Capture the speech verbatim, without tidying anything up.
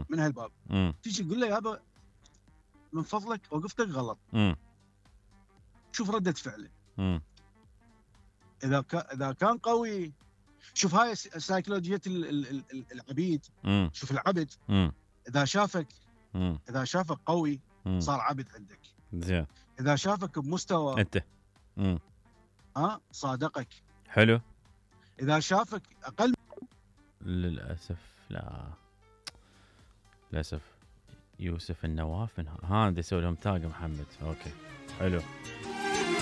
من هالباب. امم تيجي تقول له يابا من فضلك وقفتك غلط، امم شوف ردة فعله. امم اذا كان اذا كان قوي، شوف هاي س- سيكولوجيه ال- ال- ال- ال- العبيد. امم شوف العبد امم اذا شافك امم اذا شافك قوي امم صار عبد عندك، زين. اذا شافك بمستوى انت امم ها صادقك، حلو. اذا شافك اقل. للاسف لا، للاسف يوسف النواف من ها بدي اسوي لهم تاج محمد. اوكي حلو.